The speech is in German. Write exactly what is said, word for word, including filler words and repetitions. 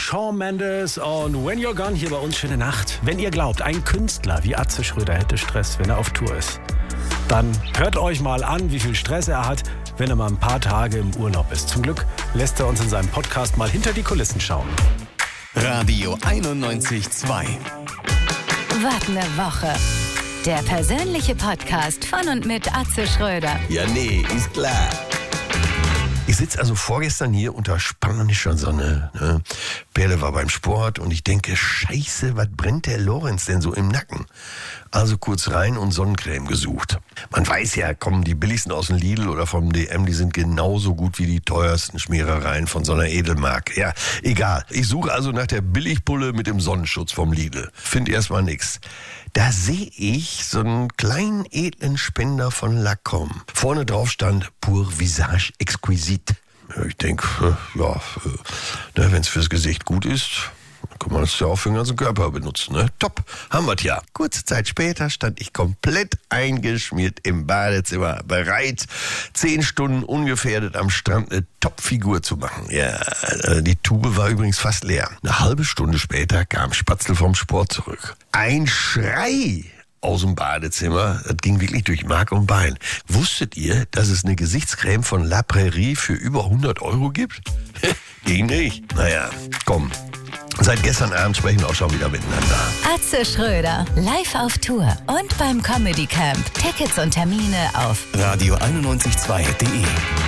Shawn Mendes und When You're Gone hier bei uns. Schöne Nacht. Wenn ihr glaubt, ein Künstler wie Atze Schröder hätte Stress, wenn er auf Tour ist, dann hört euch mal an, wie viel Stress er hat, wenn er mal ein paar Tage im Urlaub ist. Zum Glück lässt er uns in seinem Podcast mal hinter die Kulissen schauen. Radio einundneunzig Komma zwei. Wart eine Woche. Der persönliche Podcast von und mit Atze Schröder. Ja, nee, ist klar. Ich sitze also vorgestern hier unter spanischer Sonne. Ne? Perle war beim Sport und ich denke, scheiße, was brennt der Lorenz denn so im Nacken? Also kurz rein und Sonnencreme gesucht. Man weiß ja, kommen die billigsten aus dem Lidl oder vom D M, die sind genauso gut wie die teuersten Schmierereien von so einer Edelmarke. Ja, egal. Ich suche also nach der Billigpulle mit dem Sonnenschutz vom Lidl. Find erstmal nix. Da sehe ich so einen kleinen edlen Spender von Lancôme. Vorne drauf stand Pour Visage Exquisite. Ich denke, ja, wenn es fürs Gesicht gut ist, kann man das ja auch für den ganzen Körper benutzen. Ne? Top, haben wir ja. Kurze Zeit später stand ich komplett eingeschmiert im Badezimmer, bereit, zehn Stunden ungefährdet am Strand eine Topfigur zu machen. Ja, die Tube war übrigens fast leer. Eine halbe Stunde später kam Spatzel vom Sport zurück. Ein Schrei aus dem Badezimmer, das ging wirklich durch Mark und Bein. Wusstet ihr, dass es eine Gesichtscreme von La Prairie für über hundert Euro gibt? Ging nicht. Naja, komm. Seit gestern Abend sprechen wir auch schon wieder miteinander. Atze Schröder, live auf Tour und beim Comedy Camp. Tickets und Termine auf Radio einundneunzig Komma zwei Punkt de.